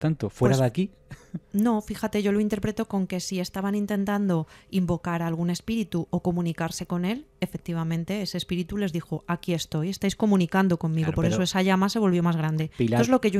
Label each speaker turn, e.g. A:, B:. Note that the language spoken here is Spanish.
A: tanto? ¿Fuera
B: Pues,
A: de aquí?
B: no, fíjate, yo lo interpreto con que si estaban intentando invocar a algún espíritu o comunicarse con él, efectivamente ese espíritu les dijo, aquí estoy, estáis comunicando conmigo,
A: Claro,
B: por eso
A: pero
B: esa llama se volvió más grande. Esto
A: Pilar,
B: es lo que yo